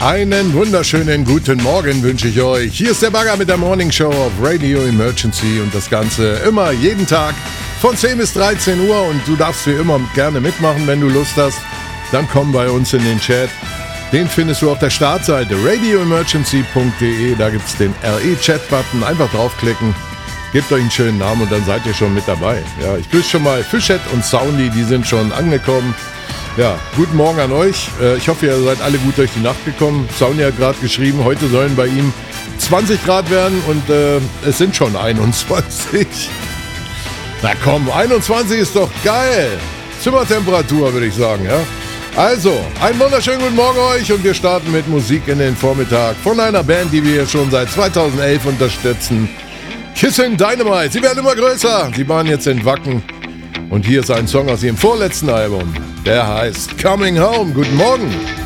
Einen wunderschönen guten Morgen wünsche ich euch. Hier ist der Bagger mit der Morning Show auf Radio Emergency und das Ganze immer jeden Tag von 10 bis 13 Uhr und du darfst wie immer gerne mitmachen, wenn du Lust hast. Dann komm bei uns in den Chat. Den findest du auf der Startseite radioemergency.de. Da gibt es den RE-Chat-Button. Einfach draufklicken, gebt euch einen schönen Namen und dann seid ihr schon mit dabei. Ja, ich grüße schon mal Fischhead und Soundy, die sind schon angekommen. Ja, guten Morgen an euch. Ich hoffe, ihr seid alle gut durch die Nacht gekommen. Soundy hat gerade geschrieben, heute sollen bei ihm 20 Grad werden und es sind schon 21. Na komm, 21 ist doch geil. Zimmertemperatur, würde ich sagen, ja. Also, einen wunderschönen guten Morgen euch und wir starten mit Musik in den Vormittag von einer Band, die wir schon seit 2011 unterstützen. Kissin' Dynamite. Sie werden immer größer. Sie waren jetzt in Wacken. Und hier ist ein Song aus ihrem vorletzten Album. Der heißt Coming Home. Guten Morgen.